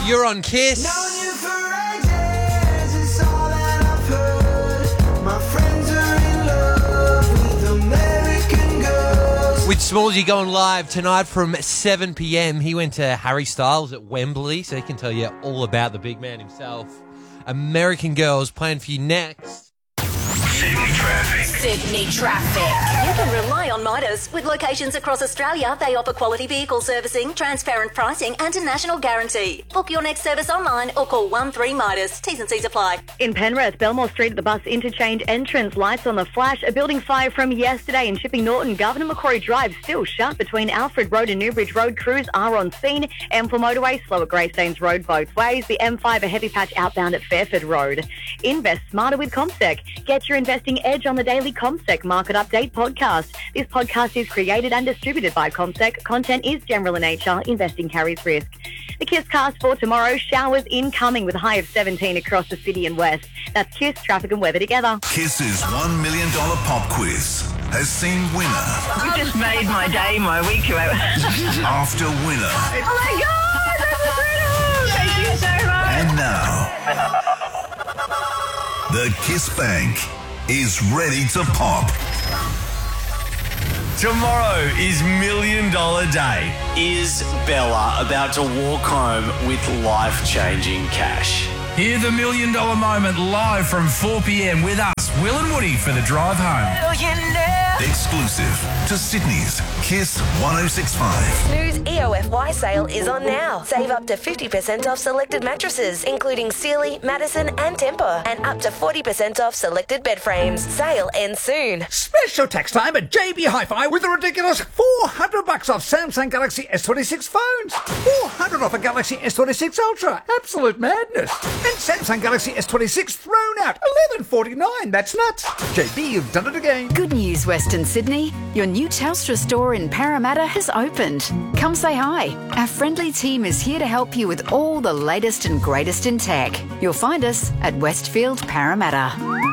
You're on Kiss. With Smallsy going live tonight from 7 p.m. He went to Harry Styles at Wembley, so he can tell you all about the big man himself. American Girls playing for you next. Sydney traffic. Sydney traffic. You can rely on Midas. With locations across Australia, they offer quality vehicle servicing, transparent pricing and a national guarantee. Book your next service online or call 13 Midas. T's and C's apply. In Penrith, Belmore Street at the bus interchange entrance, lights on the flash. A building fire from yesterday in Chipping Norton. Governor Macquarie Drive still shut between Alfred Road and Newbridge Road. Crews are on scene. M4 motorway slow at Greystanes Road both ways. The M5 a heavy patch outbound at Fairford Road. Invest smarter with CommSec. Get your investing edge on the daily CommSec Market Update podcast. This podcast is created and distributed by CommSec. Content is general in nature. Investing carries risk. The Kiss cast for tomorrow. Showers incoming with a high of 17 across the city and west. That's Kiss, traffic and weather together. Kiss's $1 million pop quiz has seen winner You just made my day, my week. after winner. Oh my God, that's incredible! Thank you so much. And now, the Kiss Bank is ready to pop. Tomorrow is $1 Million Day. Is Bella about to walk home with life-changing cash? Hear the $1 Million moment live from 4 p.m. with us, Will and Woody, for the drive home. Exclusive to Sydney's Kiss 1065. Snooze EOFY sale is on now. Save up to 50% off selected mattresses, including Sealy, Madison and Temper, and up to 40% off selected bed frames. Sale ends soon. Special tax time at JB Hi-Fi with a ridiculous $400 off Samsung Galaxy S26 phones. $400 off a Galaxy S26 Ultra. Absolute madness. And Samsung Galaxy S26 thrown out. $11.49. That's nuts. JB, you've done it again. Good news, Western Sydney. Your new Telstra store in Parramatta has opened. Come say hi. Our friendly team is here to help you with all the latest and greatest in tech. You'll find us at Westfield, Parramatta.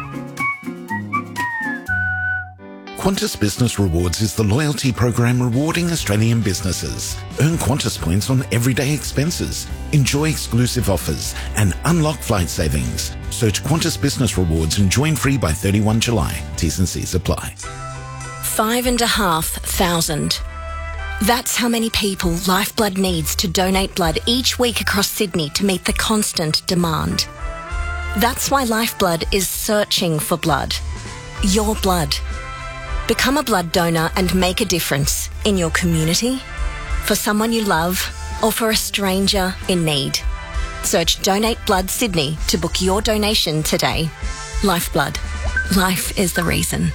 Qantas Business Rewards is the loyalty program rewarding Australian businesses. Earn Qantas points on everyday expenses, enjoy exclusive offers, and unlock flight savings. Search Qantas Business Rewards and join free by 31 July. T's and C's apply. 5,500. That's how many people Lifeblood needs to donate blood each week across Sydney to meet the constant demand. That's why Lifeblood is searching for blood. Your blood. Become a blood donor and make a difference in your community, for someone you love, or for a stranger in need. Search Donate Blood Sydney to book your donation today. Lifeblood. Life is the reason.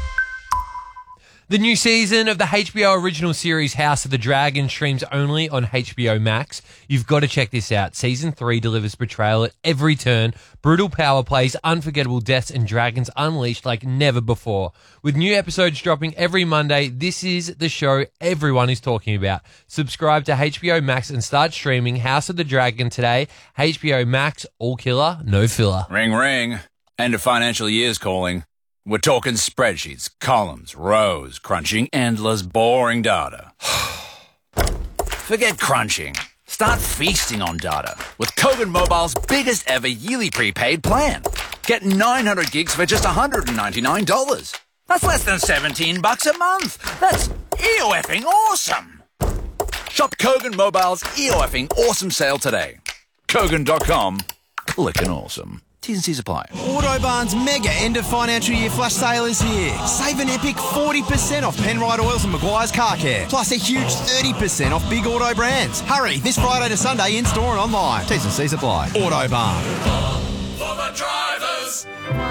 The new season of the HBO original series House of the Dragon streams only on HBO Max. You've got to check this out. Season 3 delivers betrayal at every turn, brutal power plays, unforgettable deaths, and dragons unleashed like never before. With new episodes dropping every Monday, this is the show everyone is talking about. Subscribe to HBO Max and start streaming House of the Dragon today. HBO Max, all killer, no filler. Ring, ring. End of financial year's calling. We're talking spreadsheets, columns, rows, crunching endless, boring data. Forget crunching. Start feasting on data with Kogan Mobile's biggest ever yearly prepaid plan. Get 900 gigs for just $199. That's less than $17 a month. That's EOFing awesome. Shop Kogan Mobile's EOFing awesome sale today. Kogan.com. Clickin' awesome. T's and C's apply. Autobarn's mega end of financial year flash sale is here. Save an epic 40% off Penrite Oils and Maguire's Car Care. Plus a huge 30% off big auto brands. Hurry, this Friday to Sunday in store and online. T's and C's apply. Autobarn. For the drivers.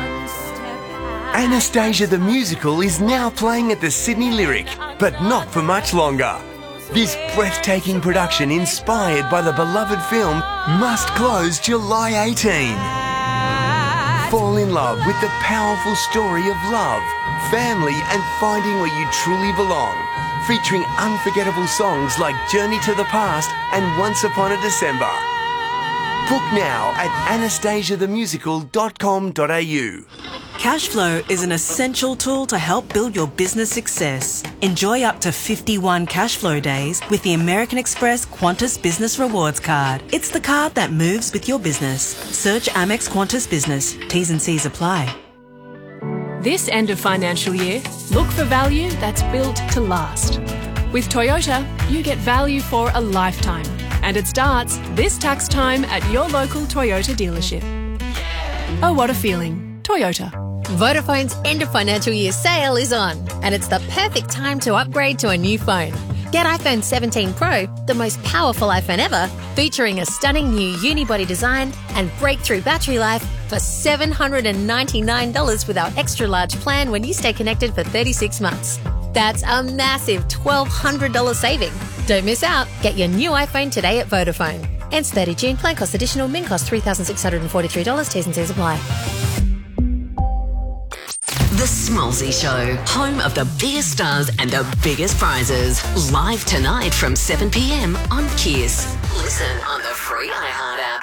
Anastasia the Musical is now playing at the Sydney Lyric, but not for much longer. This breathtaking production, inspired by the beloved film, must close July 18. Fall in love with the powerful story of love, family, and finding where you truly belong. Featuring unforgettable songs like Journey to the Past and Once Upon a December. Book now at anastasiathemusical.com.au. Cashflow is an essential tool to help build your business success. Enjoy up to 51 Cashflow days with the American Express Qantas Business Rewards card. It's the card that moves with your business. Search Amex Qantas Business. T's and C's apply. This end of financial year, look for value that's built to last. With Toyota, you get value for a lifetime. And it starts this tax time at your local Toyota dealership. Oh, what a feeling. Toyota. Vodafone's end of financial year sale is on, and it's the perfect time to upgrade to a new phone. Get iPhone 17 Pro, the most powerful iPhone ever, featuring a stunning new unibody design and breakthrough battery life for $799 with our extra large plan when you stay connected for 36 months. That's a massive $1,200 saving. Don't miss out. Get your new iPhone today at Vodafone. Ends 30 June. Plan cost additional. Min cost $3,643. T's and C's apply. The Smallsy Show, home of the biggest stars and the biggest prizes. Live tonight from 7 p.m. on Kiss. Listen on the free iHeart app.